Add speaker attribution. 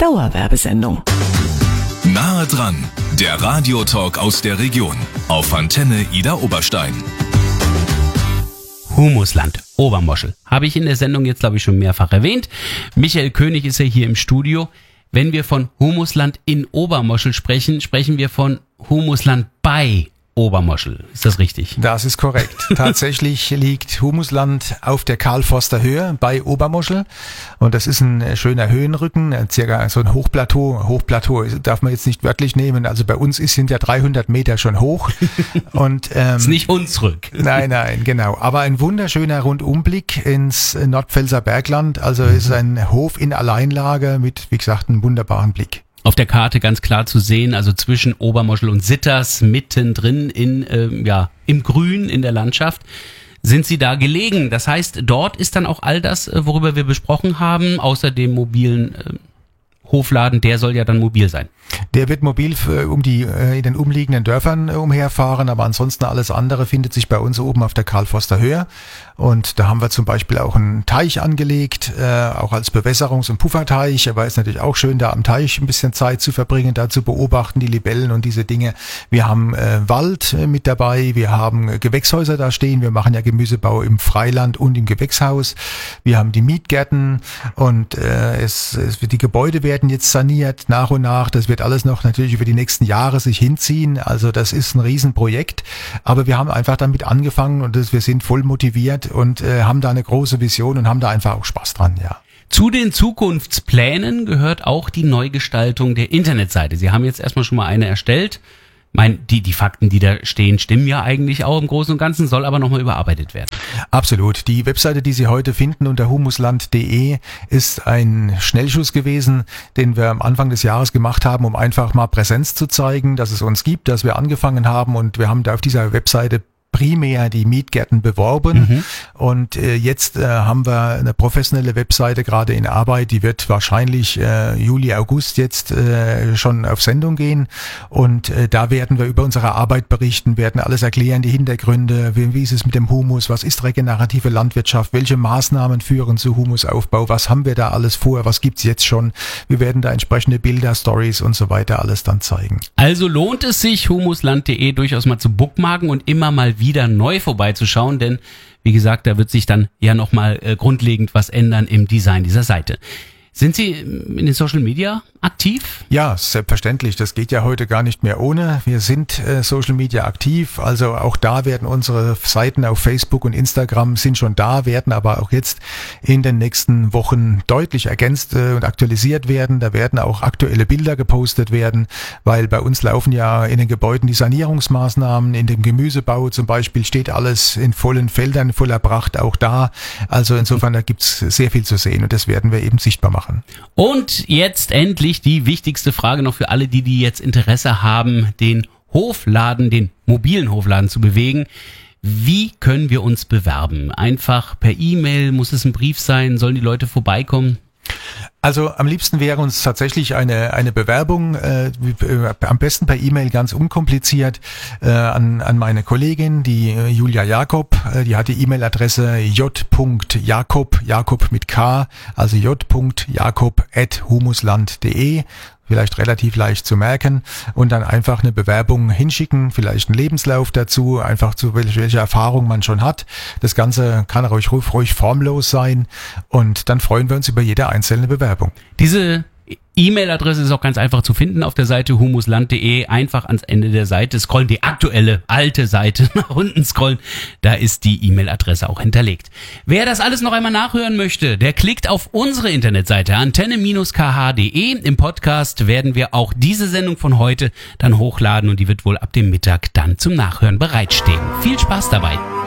Speaker 1: Dauerwerbesendung.
Speaker 2: Nahe dran, der Radiotalk aus der Region auf Antenne Ida Oberstein.
Speaker 3: Humusland, Obermoschel. Habe ich in der Sendung jetzt, glaube ich, schon mehrfach erwähnt. Michael König ist ja hier im Studio. Wenn wir von Humusland in Obermoschel sprechen, sprechen wir von Humusland bei Obermoschel. Ist das richtig?
Speaker 4: Das ist korrekt. Tatsächlich liegt Humusland auf der Karl-Forster-Höhe bei Obermoschel. Und das ist ein schöner Höhenrücken, circa so ein Hochplateau. Hochplateau darf man jetzt nicht wörtlich nehmen. Also bei uns sind ja 300 Meter schon hoch. Und,
Speaker 3: ist nicht Hunsrück.
Speaker 4: Nein, genau. Aber ein wunderschöner Rundumblick ins Nordpfälzer Bergland. Also es ist ein Hof in Alleinlage mit, wie gesagt, einem wunderbaren Blick.
Speaker 3: Auf der Karte ganz klar zu sehen, also zwischen Obermoschel und Sitters, mittendrin im Grün, in der Landschaft, sind sie da gelegen. Das heißt, dort ist dann auch all das, worüber wir besprochen haben, außer dem mobilen Hofladen, der soll ja dann mobil sein.
Speaker 4: Der wird mobil in den umliegenden Dörfern umherfahren, aber ansonsten alles andere findet sich bei uns oben auf der Karl-Forster-Höhe. Und da haben wir zum Beispiel auch einen Teich angelegt, auch als Bewässerungs- und Pufferteich. Aber ist natürlich auch schön, da am Teich ein bisschen Zeit zu verbringen, da zu beobachten, die Libellen und diese Dinge. Wir haben Wald mit dabei, wir haben Gewächshäuser da stehen. Wir machen ja Gemüsebau im Freiland und im Gewächshaus. Wir haben die Mietgärten und die Gebäude werden jetzt saniert nach und nach. Das wird alles noch natürlich über die nächsten Jahre sich hinziehen. Also das ist ein Riesenprojekt. Aber wir haben einfach damit angefangen und wir sind voll motiviert und haben da eine große Vision und haben da einfach auch Spaß dran, ja.
Speaker 3: Zu den Zukunftsplänen gehört auch die Neugestaltung der Internetseite. Sie haben jetzt erstmal schon mal eine erstellt. Die Fakten, die da stehen, stimmen ja eigentlich auch im Großen und Ganzen, soll aber nochmal überarbeitet werden.
Speaker 4: Absolut. Die Webseite, die Sie heute finden unter humusland.de, ist ein Schnellschuss gewesen, den wir am Anfang des Jahres gemacht haben, um einfach mal Präsenz zu zeigen, dass es uns gibt, dass wir angefangen haben, und wir haben da auf dieser Webseite primär die Mietgärten beworben und jetzt haben wir eine professionelle Webseite gerade in Arbeit, die wird wahrscheinlich Juli, August jetzt schon auf Sendung gehen und da werden wir über unsere Arbeit berichten, werden alles erklären, die Hintergründe, wie ist es mit dem Humus, was ist regenerative Landwirtschaft, welche Maßnahmen führen zu Humusaufbau, was haben wir da alles vor, was gibt's jetzt schon, wir werden da entsprechende Bilder, Stories und so weiter alles dann zeigen.
Speaker 3: Also lohnt es sich, humusland.de durchaus mal zu bookmarken und immer mal wieder neu vorbeizuschauen, denn wie gesagt, da wird sich dann ja nochmal grundlegend was ändern im Design dieser Seite. Sind Sie in den Social Media aktiv?
Speaker 4: Ja, selbstverständlich. Das geht ja heute gar nicht mehr ohne. Wir sind Social Media aktiv. Also auch da werden unsere Seiten auf Facebook und Instagram sind schon da, werden aber auch jetzt in den nächsten Wochen deutlich ergänzt und aktualisiert werden. Da werden auch aktuelle Bilder gepostet werden, weil bei uns laufen ja in den Gebäuden die Sanierungsmaßnahmen. In dem Gemüsebau zum Beispiel steht alles in vollen Feldern, voller Pracht auch da. Also insofern, da gibt's sehr viel zu sehen und das werden wir eben sichtbar machen.
Speaker 3: Und jetzt endlich die wichtigste Frage noch für alle, die jetzt Interesse haben, den Hofladen, den mobilen Hofladen zu bewegen. Wie können wir uns bewerben? Einfach per E-Mail? Muss es ein Brief sein? Sollen die Leute vorbeikommen?
Speaker 4: Also am liebsten wäre uns tatsächlich eine Bewerbung, am besten per E-Mail, ganz unkompliziert, an meine Kollegin, die Julia Jakob. Die hat die E-Mail-Adresse j.jakob, Jakob mit K, also j.jakob@humusland.de. Vielleicht relativ leicht zu merken und dann einfach eine Bewerbung hinschicken, vielleicht einen Lebenslauf dazu, einfach zu welche Erfahrung man schon hat. Das Ganze kann ruhig formlos sein und dann freuen wir uns über jede einzelne Bewerbung.
Speaker 3: Diese E-Mail-Adresse ist auch ganz einfach zu finden auf der Seite humusland.de. Einfach ans Ende der Seite scrollen, die aktuelle, alte Seite nach unten scrollen. Da ist die E-Mail-Adresse auch hinterlegt. Wer das alles noch einmal nachhören möchte, der klickt auf unsere Internetseite antenne-kh.de. Im Podcast werden wir auch diese Sendung von heute dann hochladen und die wird wohl ab dem Mittag dann zum Nachhören bereitstehen. Viel Spaß dabei!